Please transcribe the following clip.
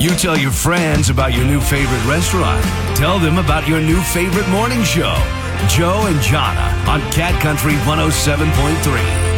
You tell your friends about your new favorite restaurant. Tell them about your new favorite morning show. Joe and Jana on Cat Country 107.3.